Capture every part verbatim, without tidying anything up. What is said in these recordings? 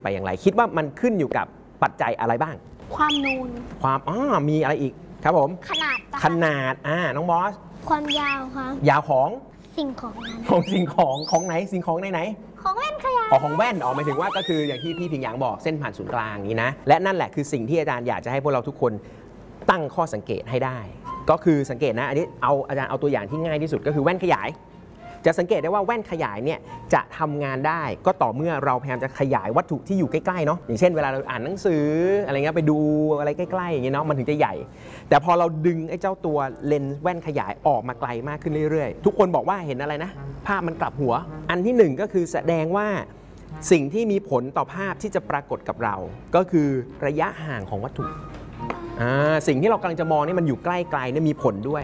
ไปอย่างไรคิดว่ามันขึ้นอยู่กับปัจจัยอะไรบ้างความนูนความอ๋อมีอะไรอีกครับผมขนาดขนาดอ่าน้องบอสความยาวครับยาวของสิ่งของของสิ่งของของไหนสิ่งของไหนไหนของแว่นขยายอ๋อของแว่นออกหมายถึงว่าก็คืออย่างที่พี่พิงหยางบอกเส้นผ่านศูนย์กลางนี้นะและนั่นแหละคือสิ่งที่อาจารย์อยากจะให้พวกเราทุกคนตั้งข้อสังเกตให้ได้ก็คือสังเกตนะอันนี้เอาอาจารย์เอาตัวอย่างที่ง่ายที่สุดก็คือแว่นขยายจะสังเกตได้ว่าแว่นขยายเนี่ยจะทำงานได้ก็ต่อเมื่อเราพยายามจะขยายวัตถุที่อยู่ใกล้ๆเนาะอย่างเช่นเวลาเราอ่านหนังสืออะไรเงี้ยไปดูอะไรใกล้ๆอย่างเงี้ยเนาะมันถึงจะใหญ่แต่พอเราดึงไอ้เจ้าตัวเลนส์แว่นขยายออกมาไกลมากขึ้นเรื่อยๆทุกคนบอกว่าเห็นอะไรนะภาพมันกลับหัวอันที่หนึ่งก็คือแสดงว่าสิ่งที่มีผลต่อภาพที่จะปรากฏกับเราก็คือระยะห่างของวัตถุสิ่งที่เรากำลังจะมองนี่มันอยู่ใกล้ๆเนี่ยมีผลด้วย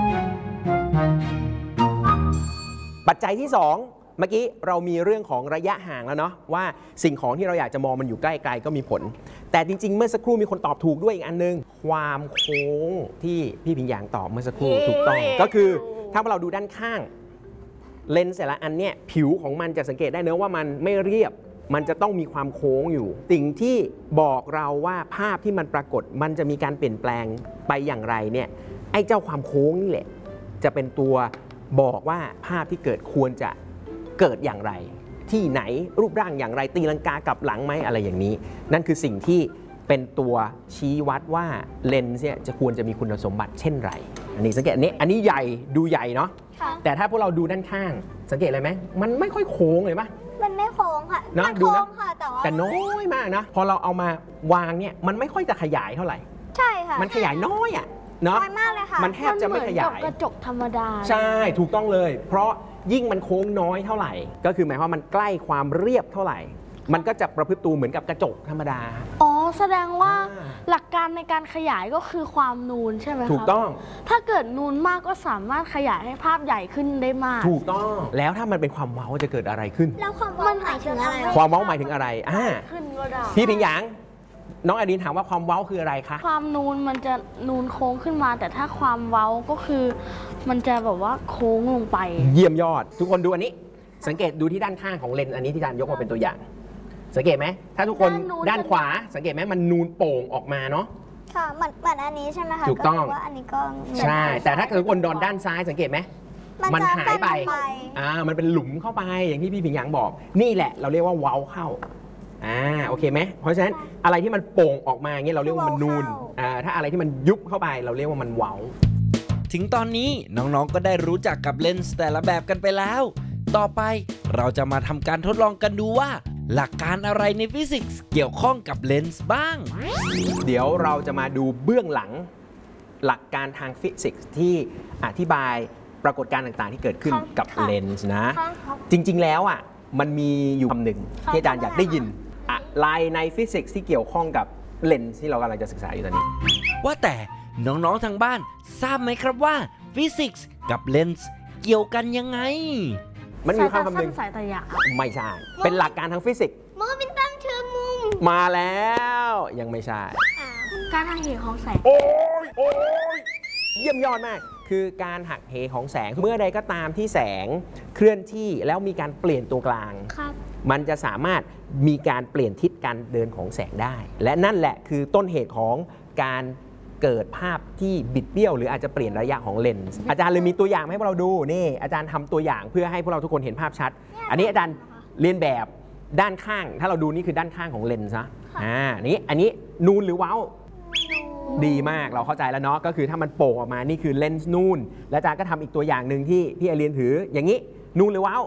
ปัจจัยที่สองเมื่อกี้เรามีเรื่องของระยะห่างแล้วเนาะว่าสิ่งของที่เราอยากจะมองมันอยู่ใกล้ๆก็มีผลแต่จริงๆเมื่อสักครู่มีคนตอบถูกด้วยอีกอันนึงความโค้งที่พี่พิงหยางตอบเมื่อสักครู่ถูกต้องก็คือถ้าเราดูด้านข้างเลนส์แต่ละอันเนี่ยผิวของมันจะสังเกตได้เนอะว่ามันไม่เรียบมันจะต้องมีความโค้งอยู่สิ่งที่บอกเราว่าภาพที่มันปรากฏมันจะมีการเปลี่ยนแปลงไปอย่างไรเนี่ยไอ้เจ้าความโค้งนี่แหละจะเป็นตัวบอกว่าภาพที่เกิดควรจะเกิดอย่างไรที่ไหนรูปร่างอย่างไรตีลังกากลับหลังไหมอะไรอย่างนี้นั่นคือสิ่งที่เป็นตัวชี้วัดว่าเลนส์เนี่ยจะควรจะมีคุณสมบัติเช่นไรอันนี้สังเกตอันนี้อันนี้ใหญ่ดูใหญ่เนาะแต่ถ้าพวกเราดูด้านข้างสังเกตอะไรไหมมันไม่ค่อยโค้งเลยปะมันไม่โค้งค่ะนะดูนะแต่ว่าแต่น้อยมากนะพอเราเอามาวางเนี่ยมันไม่ค่อยจะขยายเท่าไหร่ใช่ค่ะมันขยายน้อยอ่ะเนาะมากเลยค่ะมันแทบจะไม่ขยายกระจกธรรมดาใช่ถูกต้องเลยเพราะยิ่งมันโค้งน้อยเท่าไหร่ก็คือหมายความว่ามันใกล้ความเรียบเท่าไหร่มันก็จะประพฤติตัวเหมือนกับกระจกธรรมดาอ๋อแสดงว่าหลักการในการขยายก็คือความนูนใช่ไหมครับถูกต้องถ้าเกิดนูนมากก็สามารถขยายให้ภาพใหญ่ขึ้นได้มากถูกต้องแล้วถ้ามันเป็นความเว้าจะเกิดอะไรขึ้นแล้วความเว้าหมายถึงอะไรความเว้าหมายถึงอะไรอ่าขึ้นก็ได้พี่พิงหยางน้องอดินถามว่าความเว้าคืออะไรคะความนูนมันจะนูนโค้งขึ้นมาแต่ถ้าความเว้าก็คือมันจะแบบว่าโค้งลงไปเยี่ยมยอดทุกคนดูอันนี้สังเกตดูที่ด้านข้างของเลนส์อันนี้ที่อาจารย์ยกมาเป็นตัวอย่างสังเกตไหมถ้าทุกคนด้านขวาสังเกตไหมมันนูนโป่งออกมาเนาะค่ะเหมือนเหมือนอันนี้ใช่ไหมคะถูกต้องว่าอันนี้ก็ใช่แต่ถ้าทุกคนโดนด้านซ้ายสังเกตไหมมันหายไปอ่ามันเป็นหลุมเข้าไปอย่างที่พี่พิงหยางบอกนี่แหละเราเรียกว่าเว้าเข้าอ่าโอเคไหมเพราะฉะนั้นอะไรที่มันโป่งออกมาเงี้ยเราเรียกว่ามันนูนอ่าถ้าอะไรที่มันยุบเข้าไปเราเรียกว่ามันเว้าถึงตอนนี้น้องๆก็ได้รู้จักกับเลนส์แต่ละแบบกันไปแล้วต่อไปเราจะมาทำการทดลองกันดูว่าหลักการอะไรในฟิสิกส์เกี่ยวข้องกับเลนส์บ้างเดี๋ยวเราจะมาดูเบื้องหลังหลักการทางฟิสิกส์ที่อธิบายปรากฏการณ์ต่างๆที่เกิดขึ้นกับเลนส์นะจริงๆแล้วอ่ะมันมีอยู่คำหนึ่งที่อาจารย์อยากได้ยินอะไรในฟิสิกส์ที่เกี่ยวข้องกับเลนส์ที่เรากำลังจะศึกษาอยู่ตอนนี้ว่าแต่น้องๆทางบ้านทราบไหมครับว่าฟิสิกส์กับเลนส์เกี่ยวกันยังไงมันมีคำคำหนึ่งสายตายะไม่ใช่เป็นหลักการทางฟิสิกส์โมเมนตัมเชิงมุมมาแล้วยังไม่ใช่การหักเหของแสงโอ้ยโอ้ยเยี่ยมยอดมากคือการหักเหของแสงเมื่อใดก็ตามที่แสงเคลื่อนที่แล้วมีการเปลี่ยนตัวกลางมันจะสามารถมีการเปลี่ยนทิศการเดินของแสงได้และนั่นแหละคือต้นเหตุของการเกิดภาพที่บิดเบี้ยวหรืออาจจะเปลี่ยนระยะของเลนส์อาจารย์เลยมีตัวอย่างให้พวกเราดูนี่อาจารย์ทำตัวอย่างเพื่อให้พวกเราทุกคนเห็นภาพชัดอันนี้อาจารย์เรียนแบบด้านข้างถ้าเราดูนี่คือด้านข้างของเลนส์นะอ่านี้อันนี้นูนหรือเว้าดีมากเราเข้าใจแล้วเนาะก็คือถ้ามันโป่งออกมานี่คือเลนส์นูนและอาจารย์ก็ทำอีกตัวอย่างหนึ่งที่พี่เรียนถืออย่างนี้นูนหรือเว้า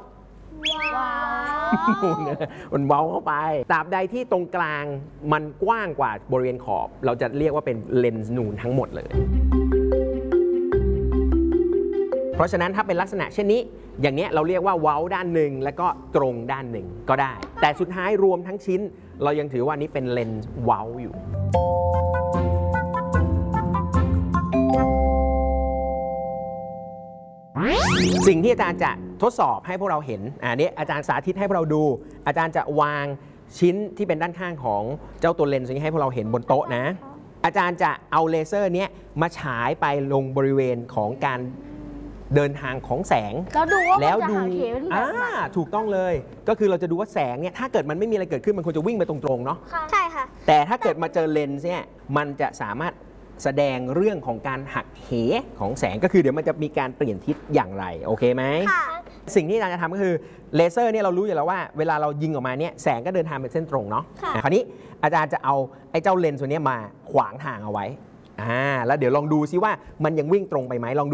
มันเว้าเข้าไปตราบใดที่ตรงกลางมันกว้างกว่าบริเวณขอบเราจะเรียกว่าเป็นเลนส์นูนทั้งหมดเลยเพราะฉะนั้นถ้าเป็นลักษณะเช่นนี้อย่างนี้เราเรียกว่าเว้าด้านหนึ่งแล้วก็ตรงด้านหนึ่งก็ได้แต่สุดท้ายรวมทั้งชิ้นเรายังถือว่านี้เป็นเลนส์เว้าอยู่สิ่งที่อาจารย์จะทดสอบให้พวกเราเห็นอันนี้อาจารย์สาธิตให้พวกเราดูอาจารย์จะวางชิ้นที่เป็นด้านข้างของเจ้าตัวเลนส์นี้ให้พวกเราเห็นบนโต๊ะนะอาจารย์จะเอาเลเซอร์นี้มาฉายไปลงบริเวณของการเดินทางของแสงแล้วดูว่าแล้วมันจะดูหาเหเป็นแบบอ่าไหนถูกต้องเลย ก็คือเราจะดูว่าแสงเนี่ยถ้าเกิดมันไม่มีอะไรเกิดขึ้นมันควรจะวิ่งไปตรงๆเนาะใช่ค่ะแต่ถ้าเกิดมาเจอเลนส์เนี่ยมันจะสามารถแสดงเรื่องของการหักเหของแสงก็คือเดี๋ยวมันจะมีการเปลี่ยนทิศอย่างไรโอเคไหมค่ะสิ่งที่อาจารย์จะทำก็คือเลเซอร์เนี่ยเรารู้อยู่แล้วว่าเวลาเรายิงออกมาเนี่ยแสงก็เดินทางเป็นเส้นตรงเนาะค่ะอ่ะคราวนี้อาจารย์จะเอาไอ้เจ้าเลนส์ตัวเนี้ยมาขวางทางเอาไว้อ่าแล้วเดี๋ยวลองดูซิว่ามันยังวิ่งตรงไปไหมลองดู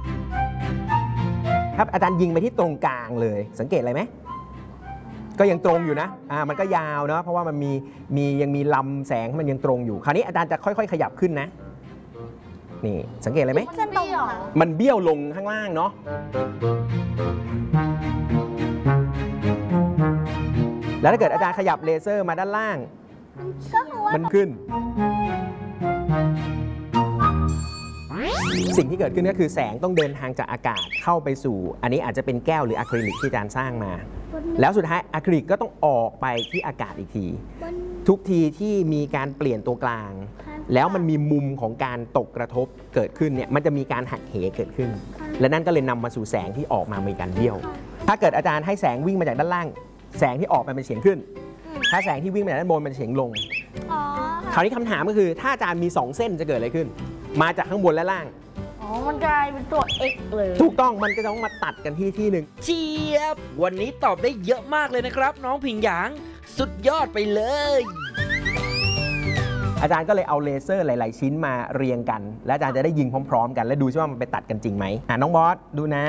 นะครับอาจารย์ยิงไปที่ตรงกลางเลยสังเกตอะไรไหมก็ยังตรงอยู่นะอ่ามันก็ยาวเนาะเพราะว่ามันมีมียังมีลำแสงมันยังตรงอยู่คราวนี้อาจารย์จะค่อยๆ ขยับขึ้นนะนี่สังเกตอะไรไหมเส้นตรงค่ะมันเบี้ยวลงข้างล่างเนาะแล้วถ้าเกิดอาจารย์ขยับเลเซอร์มาด้านล่างก็คือว่ามันขึ้น สิ่งที่เกิดขึ้นก็คือแสงต้องเดินทางจากอากาศเข้าไปสู่ อันนี้อาจจะเป็นแก้วหรืออะคริลิกที่อาจารย์สร้างมา แล้วสุดท้ายอะคริลิกก็ต้องออกไปที่อากาศอีกที ทุกทีที่มีการเปลี่ยนตัวกลาง แล้วมันมีมุมของการตกกระทบเกิดขึ้นเนี่ยมันจะมีการหักเหเกิดขึ้น และนั่นก็เลยนำมาสู่แสงที่ออกมามีการเบี้ยว ถ้าเกิดอาจารย์ให้แสงวิ่งมาจากด้านล่าง แสงที่ออกไปเป็นเฉียงขึ้น ถ้าแสงที่วิ่งมาจากด้านบนมันเฉียงลงอ๋อคราวนี้คำถามก็คือถ้าอาจารย์มีสองเส้นจะเกิดอะไรขึ้น มาจากข้างบนและล่างอ๋อ มันกลายเป็นตัว X เลยถูกต้องมันก็จะต้องมาตัดกันที่ที่หนึ่งเจี๊ยบ วันนี้ตอบได้เยอะมากเลยนะครับ น้องผิงหยาง สุดยอดไปเลยอาจารย์ก็เลยเอาเลเซอร์หลาย ๆ ชิ้นมาเรียงกัน และอาจารย์จะได้ยิงพร้อม ๆ กัน และดูซิว่ามันไปตัดกันจริงไหมอ่ะน้องบอสดูนะ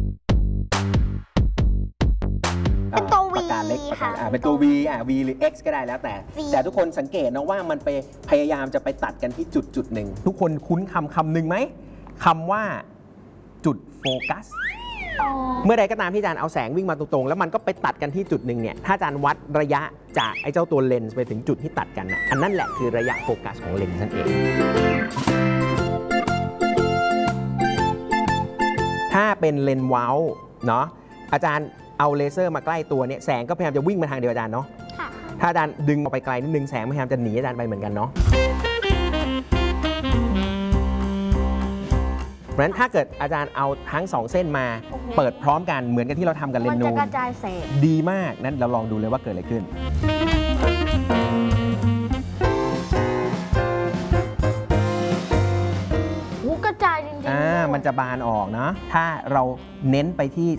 เป็นตัว V ปากกาเล็กปากกาค่ะอ่ะเป็นตัว V อ่ะ V หรือ X ก็ได้แล้วแต่ V แต่ทุกคนสังเกตนะว่ามันไปพยายามจะไปตัดกันที่จุดจุดหนึ่ง ทุกคนคุ้นคำคำหนึ่งไหมคำว่าจุดโฟกัสอ๋อเมื่อใดก็ตามที่อาจารย์เอาแสงวิ่งมาตรงๆ แล้วมันก็ไปตัดกันที่จุดหนึ่งเนี่ย ถ้าอาจารย์วัดระยะจากไอ้เจ้าตัวเลนส์ไปถึงจุดที่ตัดกันนะอันนั่นแหละคือระยะโฟกัสของเลนส์นั่นเอง ถ้าเป็นเลนส์เว้าเนาะ อาจารย์เอาเลเซอร์มาใกล้ตัวเนี่ยแสงก็พยายามจะวิ่งมาทางเดียวอาจารย์เนาะค่ะถ้าอาจารย์ดึงออกไปไกลนิดนึงแสงพยายามจะหนีอาจารย์ไปเหมือนกันเนาะ เพราะฉะนั้นถ้าเกิดอาจารย์เอาทั้งสองเส้นมาเปิดพร้อมกันเหมือนกับที่เราทำกับเลมันนส์จะนูนกระจายแสงดีมาก นั้นเราลองดูเลยว่าเกิดอะไรขึ้นหูกระจายจริงๆอ่า มันจะบานออกเนาะ ถ้าเราเน้นไปที่